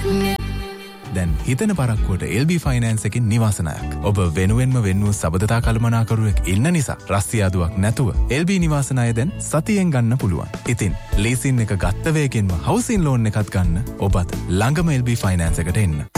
දැන් හිතන පරක්කුවට LB finance එකකින් නිවාසනායක්. ඔබ වෙනුවෙන්ම වෙන්නු සබඳතා කළමනාකරුවෙක් ඉන්න නිසා රස්තියාදුවක් නැතුව LB නිවාසනාය දැන් සතියෙන් ගන්න පුළුවන්. ඉතින් ලීසින් එක ගත්ත වේගෙන්ම හවුසින් ලෝන් එකත් ගන්න ඔබත් ළඟම LB ෆයිනෑන්ස් එකට එන්න.